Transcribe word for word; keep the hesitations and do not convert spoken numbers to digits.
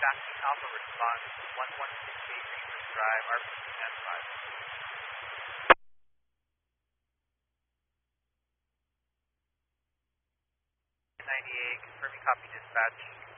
Taxi Alpha response, one one six eight Research Drive, R P N five. ninety-eight, confirming copy dispatch.